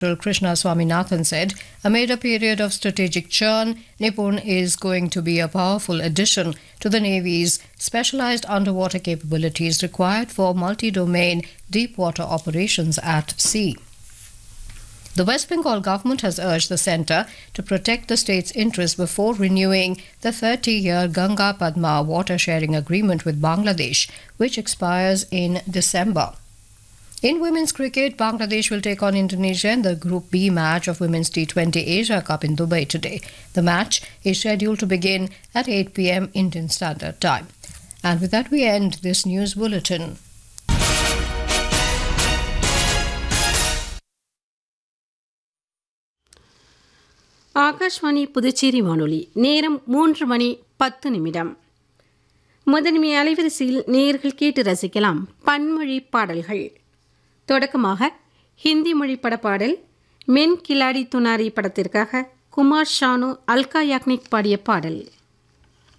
Krishna Swaminathan said, amid a period of strategic churn, Nipun is going to be a powerful addition to the Navy's specialized underwater capabilities required for multi-domain deep-water operations at sea. The West Bengal government has urged the centre to protect the state's interests before renewing the 30-year Ganga Padma water-sharing agreement with Bangladesh, which expires in December. In women's cricket, Bangladesh will take on Indonesia in the Group B match of Women's T20 Asia Cup in Dubai today. The match is scheduled to begin at 8 p.m. Indian Standard Time. And with that, we end this news bulletin. Akashvani Puducherry வானொலி நேரம் 3:10 முதன்மை அலைவரிசையில் நேயர்கள் கேட்டு ரசிக்கலாம் பன்மொழி பாடல்கள். தொடக்கமாக ஹிந்தி மொழி படப்பாடல் மென் கிலாடி துனாரி படத்திற்காக குமார் ஷானு அல்கா யாக்னிக் பாடிய பாடல்.